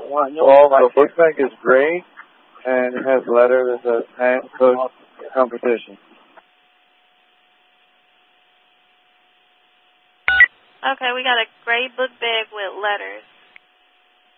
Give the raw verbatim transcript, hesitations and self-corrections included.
Well, my book bag is gray, and it has letters that says hand cook competition. Okay, we got a gray book bag with letters.